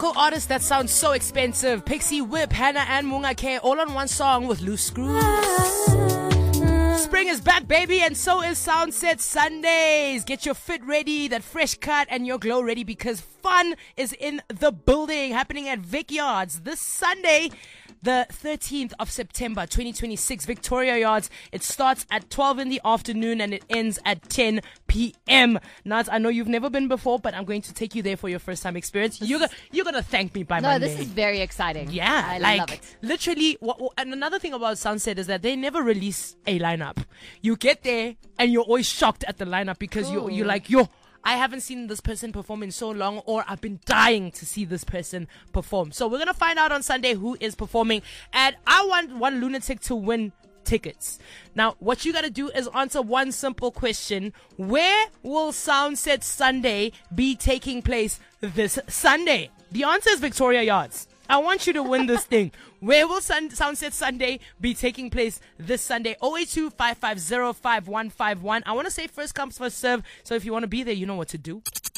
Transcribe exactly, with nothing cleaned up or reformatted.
local artists that sound so expensive. Pixie Whip, Hannah and Munga K, all on one song with Loose Screws. Spring is back, baby, and so is Soundset Sundays. Get your fit ready, that fresh cut, and your glow ready, because fun is in the building, happening at Vic Yards this Sunday, the thirteenth of September, twenty twenty-six, Victoria Yards. It starts at twelve in the afternoon and it ends at ten p.m. Naz, I know you've never been before, but I'm going to take you there for your first time experience. You're gonna, you're gonna thank me by No, Monday. this is very exciting. Yeah, I like love it. literally. What, what- and another thing about Sunset is that they never release a lineup. You get there and you're always shocked at the lineup because you Cool. you're like, yo, I haven't seen this person perform in so long, or I've been dying to see this person perform. So we're gonna find out on Sunday who is performing, and I want one lunatic to win tickets. Now, what you gotta do is answer one simple question: where will Soundset Sunday be taking place this Sunday? The answer is Victoria Yards. I want you to win this thing. Where will Sun- Soundset Sunday be taking place this Sunday? zero eight two, five five zero, five one five one. I want to say first comes, first serve. So if you want to be there, you know what to do.